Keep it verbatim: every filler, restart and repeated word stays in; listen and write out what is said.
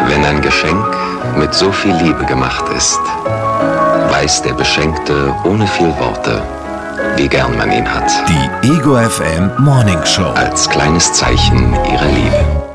Wenn ein Geschenk mit so viel Liebe gemacht ist, weiß der Beschenkte ohne viel Worte, wie gern man ihn hat. Die Ego F M Morning Show. Als kleines Zeichen ihrer Liebe.